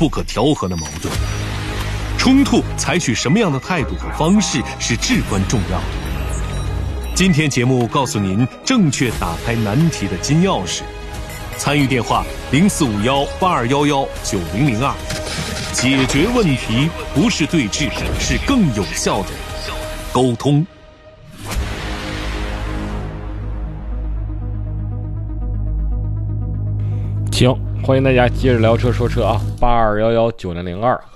不可调和的矛盾。冲突采取什么样的态度和方式是至关重要的。今天节目告诉您正确打开难题的金钥匙。参与电话045182119002。解决问题不是对峙，是更有效的沟通。 行，欢迎大家接着聊车说车啊，82119002和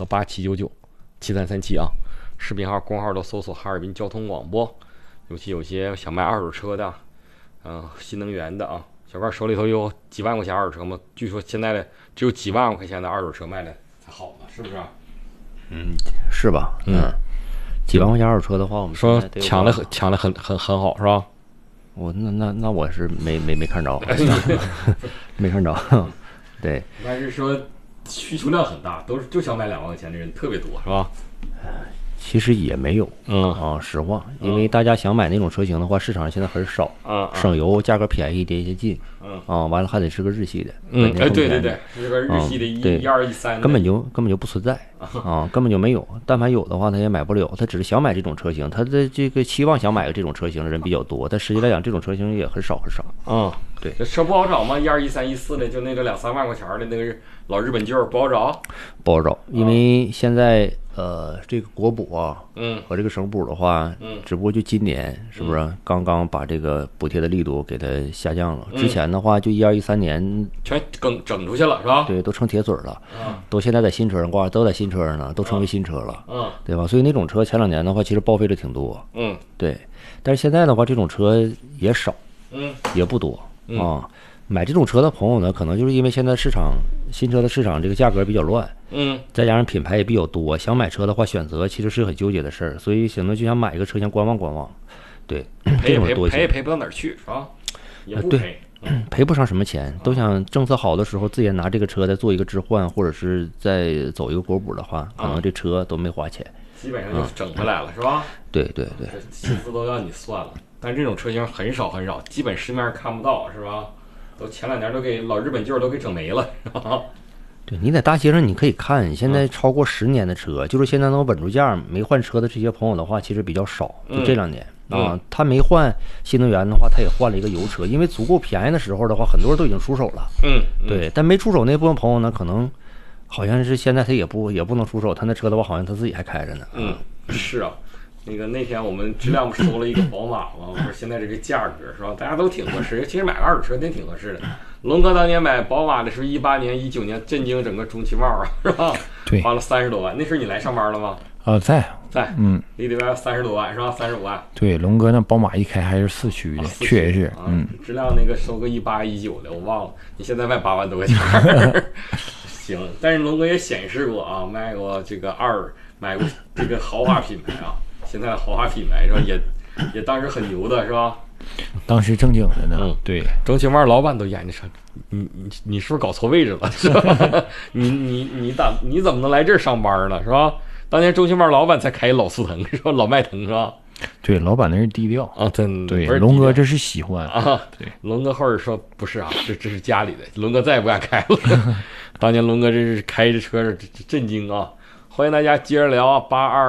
87997337啊，视频号、公号都搜索哈尔滨交通广播。尤其有些想卖二手车的，新能源的啊，小盖手里头有几万块钱二手车吗？据说现在的只有几万块钱的二手车卖的才好呢，是不是？ 是吧？几万块钱二手车的话，我们说抢的很好，是吧？ 我那我是没看着，没看着。对， 但是说需求量很大，就想买2万块钱的人特别多，是吧？ 其实也没有，实话，因为大家想买那种车型的话，市场上现在很少，省油，价格便宜，离得近，完了还得是个日系的， 对，是个日系的1213， 根本就不存在根本就没有。但凡有的话，他也买不了，他只是想买这种车型，他的这个期望想买个这种车型的人比较多，但实际来讲，这种车型也很少。对， 这车不好找吗？121314的，就那个2-3万块钱的那个老日本旧不好找，因为现在。这个国补和这个省补的话，只不过就今年是不是刚刚把这个补贴的力度给它下降了？之前的话就1213年全整出去了，是吧？ 对，都成铁嘴了，都现在在新车上挂，都在新车上呢，都成为新车了，对吧？所以那种车前2年的话，其实报废的挺多，对。但是现在的话，这种车也少，也不多买这种车的朋友呢，可能就是因为现在新车的市场这个价格比较乱，再加上品牌也比较多，想买车的话选择其实是很纠结的事儿，所以可能就想买一个车先观望，对， 赔也赔不到哪儿去，是吧？也不赔， 赔不上什么钱，都想政策好的时候自己拿这个车再做一个置换，或者是再走一个国补的话，可能这车都没花钱， 基本上就整回来了，是吧？ 对， 薪资都要你算了，但这种车型很少，基本市面上看不到，是吧？都前2年都给老日本旧都给整没了，是吧？ 对，你在大街上你可以看，现在超过10年的车，就是现在能稳住价没换车的这些朋友的话，其实比较少。就这2年他没换新能源的话，他也换了一个油车，因为足够便宜的时候的话，很多人都已经出手了。对，但没出手那部分朋友呢，可能好像是现在他也不能出手，他那车的话好像他自己还开着呢。 是啊。那天我们质量不收了一个宝马吗？我说现在这个价格是吧，大家都挺合适。其实买个二手车真挺合适的。龙哥当年买宝马的时候，18年、19年震惊整个中汽贸是吧？ 对， 花了30多万。那时候你来上班了吗？ 在， 离得30多万是吧？35万。 对，龙哥那宝马一开还是4驱的，确实是。 质量那个收个18、19的，我忘了。你现在卖8万多块钱。行，但是龙哥也显示过卖过这个买过这个豪华品牌现在的豪华品牌是吧？也当时很牛的是吧？ 当时正经的呢。对， 中汽贸老板都研究上，你是不是搞错位置了？是吧？你怎么能来这儿上班呢？是吧？当年中汽贸老板才开老速腾是吧？老迈腾是吧？ 对，老板那是低调对，龙哥这是喜欢对， 龙哥后边说不是这是家里的，龙哥再也不敢开了。当年龙哥这是开着车是震惊欢迎大家接着聊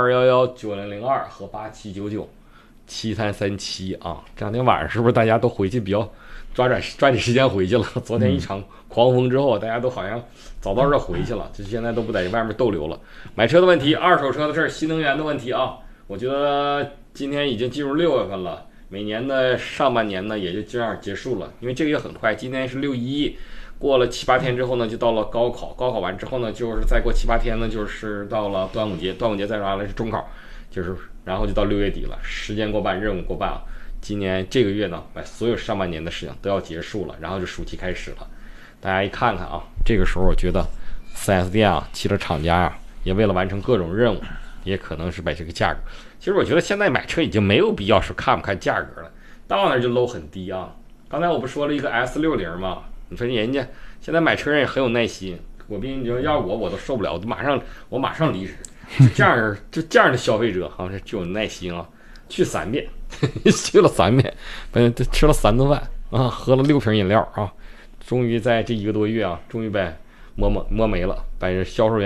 82119002和87997337这2天晚上是不是大家都回去比较抓紧时间回去了？昨天一场狂风之后，大家都好像早到这回去了，就现在都不在外面逗留了。买车的问题，二手车的事儿，新能源的问题我觉得今天已经进入6月份了，每年的上半年呢也就这样结束了，因为这个月很快，今天是611。过了7、8天之后呢，就到了高考。高考完之后呢，就是再过7、8天呢，就是到了端午节。端午节再完了是中考，然后就到6月底了。时间过半，任务过半今年这个月呢，所有上半年的事情都要结束了，然后就暑期开始了。大家一看看这个时候我觉得 4S 店汽车厂家也为了完成各种任务，也可能是把这个价格。其实我觉得现在买车已经没有必要是看不看价格了，到那就搂很低刚才我不说了一个 S60吗？你说人家现在买车人也很有耐心，你说要我都受不了，我马上离职。就这样的消费者是具有耐心去3遍，去了3遍，吃了3顿饭喝了6瓶饮料终于在这1个多月终于被摸没了，把销售员